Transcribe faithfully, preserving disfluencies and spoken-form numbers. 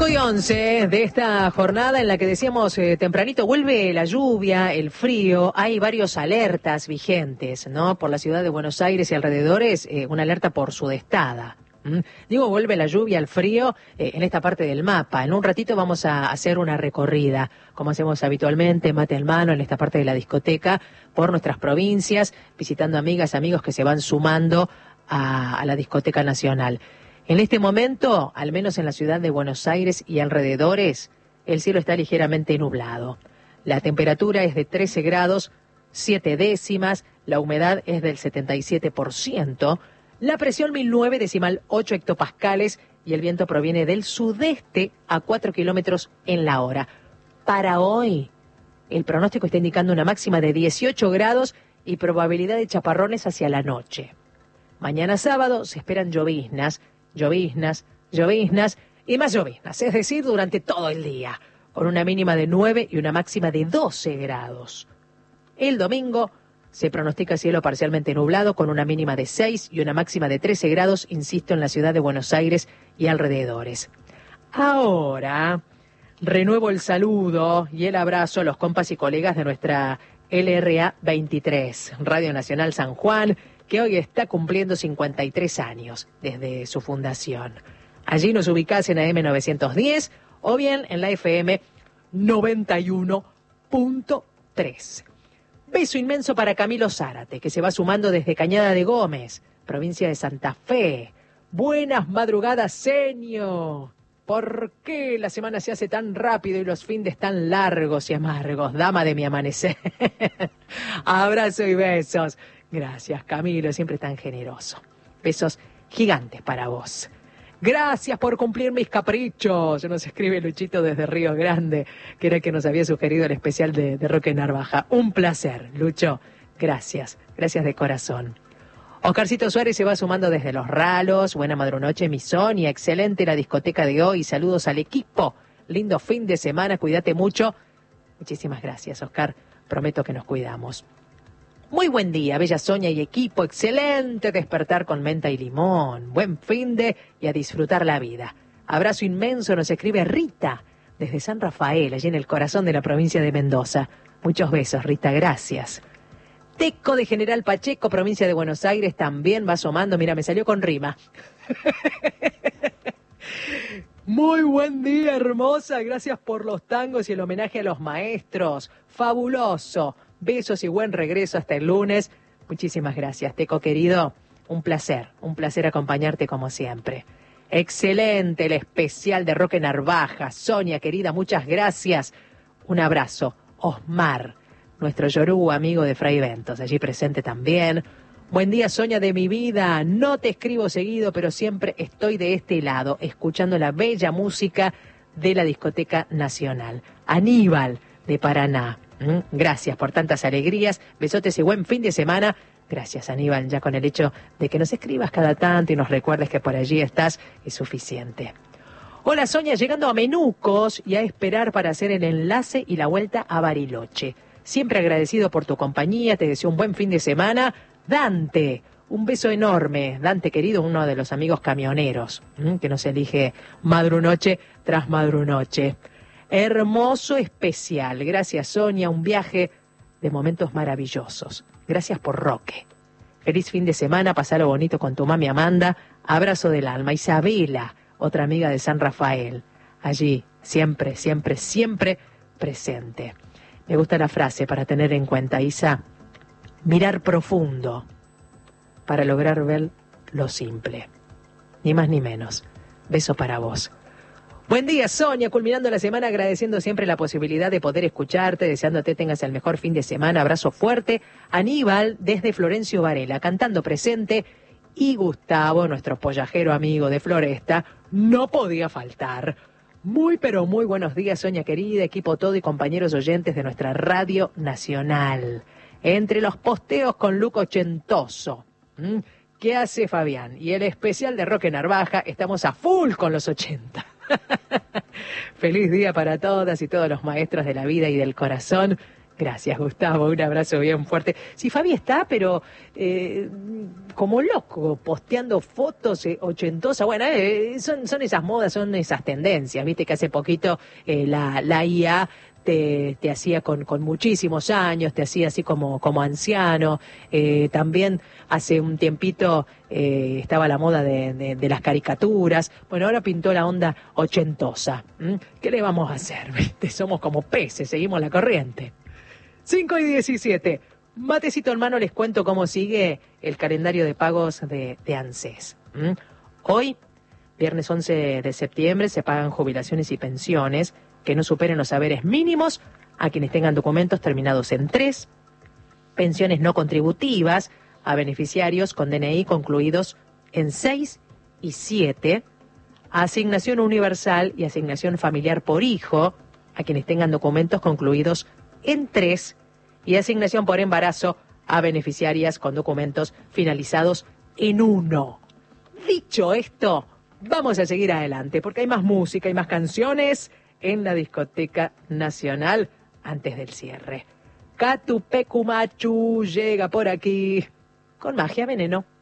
cinco y once de esta jornada en la que decíamos eh, tempranito, vuelve la lluvia, el frío, hay varios alertas vigentes, ¿no? Por la ciudad de Buenos Aires y alrededores, eh, una alerta por sudestada. ¿Mm? Digo, vuelve la lluvia, el frío, eh, en esta parte del mapa. En un ratito vamos a hacer una recorrida, como hacemos habitualmente, mate en mano, en esta parte de la discoteca, por nuestras provincias, visitando amigas, amigos que se van sumando a, a la discoteca nacional. En este momento, al menos en la ciudad de Buenos Aires y alrededores, el cielo está ligeramente nublado. La temperatura es de trece grados, siete décimas, la humedad es del setenta y siete por ciento, la presión mil nueve decimal ocho hectopascales y el viento proviene del sudeste a cuatro kilómetros en la hora. Para hoy, el pronóstico está indicando una máxima de dieciocho grados y probabilidad de chaparrones hacia la noche. Mañana sábado se esperan lloviznas, lloviznas, lloviznas y más lloviznas, es decir, durante todo el día, con una mínima de nueve y una máxima de doce grados. El domingo se pronostica cielo parcialmente nublado con una mínima de seis y una máxima de trece grados, insisto, en la ciudad de Buenos Aires y alrededores. Ahora, renuevo el saludo y el abrazo a los compas y colegas de nuestra L R A veintitrés, Radio Nacional San Juan, que hoy está cumpliendo cincuenta y tres años desde su fundación. Allí nos ubicás en A M novecientos diez o bien en la F M noventa y uno punto tres. Beso inmenso para Camilo Zárate, que se va sumando desde Cañada de Gómez, provincia de Santa Fe. Buenas madrugadas, señor. ¿Por qué la semana se hace tan rápido y los fines tan largos y amargos? Dama de mi amanecer. Abrazo y besos. Gracias, Camilo, siempre tan generoso. Besos gigantes para vos. Gracias por cumplir mis caprichos. Nos escribe Luchito desde Río Grande, que era el que nos había sugerido el especial de, de Roque Narvaja. Un placer, Lucho. Gracias, gracias de corazón. Oscarcito Suárez se va sumando desde Los Ralos. Buena madrunoche, mi Sonia. Excelente la discoteca de hoy. Saludos al equipo. Lindo fin de semana. Cuídate mucho. Muchísimas gracias, Oscar. Prometo que nos cuidamos. Muy buen día, bella Sonia y equipo. Excelente despertar con menta y limón. Buen fin de y a disfrutar la vida. Abrazo inmenso nos escribe Rita desde San Rafael, allí en el corazón de la provincia de Mendoza. Muchos besos, Rita, gracias. Teco de General Pacheco, provincia de Buenos Aires, también va asomando. Mira, me salió con rima. Muy buen día, hermosa. Gracias por los tangos y el homenaje a los maestros. Fabuloso. Besos y buen regreso hasta el lunes. Muchísimas gracias, Teco querido. Un placer, un placer acompañarte como siempre. Excelente el especial de Roque Narvaja. Sonia querida, muchas gracias. Un abrazo. Osmar, nuestro Yorú, amigo de Fray Ventos, allí presente también. Buen día, Sonia de mi vida. No te escribo seguido, pero siempre estoy de este lado, escuchando la bella música de la Discoteca Nacional. Aníbal, de Paraná. Gracias por tantas alegrías, besotes y buen fin de semana. Gracias, Aníbal, ya con el hecho de que nos escribas cada tanto y nos recuerdes que por allí estás es suficiente. Hola, Sonia, llegando a Menucos y a esperar para hacer el enlace y la vuelta a Bariloche. Siempre agradecido por tu compañía, te deseo un buen fin de semana. Dante, un beso enorme. Dante, querido, uno de los amigos camioneros, ¿m? que nos elige madrunoche tras madrunoche. Hermoso especial. Gracias, Sonia. Un viaje de momentos maravillosos. Gracias por Roque. Feliz fin de semana. Pasalo bonito con tu mami Amanda. Abrazo del alma. Isabela, otra amiga de San Rafael. Allí, siempre, siempre, siempre presente. Me gusta la frase para tener en cuenta, Isa. Mirar profundo para lograr ver lo simple. Ni más ni menos. Beso para vos. Buen día, Sonia, culminando la semana agradeciendo siempre la posibilidad de poder escucharte, deseándote tengas el mejor fin de semana. Abrazo fuerte. Aníbal, desde Florencio Varela, cantando presente. Y Gustavo, nuestro pollajero amigo de Floresta, no podía faltar. Muy, pero muy buenos días, Sonia querida, equipo todo y compañeros oyentes de nuestra Radio Nacional. Entre los posteos con Luco Ochentoso. ¿Mm? ¿Qué hace Fabián? Y el especial de Roque Narvaja, estamos a full con los ochenta. Feliz día para todas y todos los maestros de la vida y del corazón Gracias, Gustavo. Un abrazo bien fuerte. Sí, Fabi está, pero eh, como loco, posteando fotos eh, ochentosas. Bueno, eh, son, son esas modas, son esas tendencias. Viste que hace poquito eh, la, la I A te, te hacía con, con muchísimos años, te hacía así como, como anciano. Eh, también hace un tiempito eh, estaba la moda de, de, de las caricaturas. Bueno, ahora pintó la onda ochentosa. ¿Mm? ¿Qué le vamos a hacer? ¿Viste? Somos como peces, seguimos la corriente. cinco y diecisiete. Matecito en mano, les cuento cómo sigue el calendario de pagos de, de ANSES. ¿Mm? Hoy, viernes once de septiembre, se pagan jubilaciones y pensiones que no superen los saberes mínimos a quienes tengan documentos terminados en tres, pensiones no contributivas a beneficiarios con D N I concluidos en seis y siete, asignación universal y asignación familiar por hijo a quienes tengan documentos concluidos en tres y asignación por embarazo a beneficiarias con documentos finalizados en uno. Dicho esto, vamos a seguir adelante porque hay más música y más canciones en la Discoteca Nacional antes del cierre. Catupecumachu llega por aquí con Magia Veneno.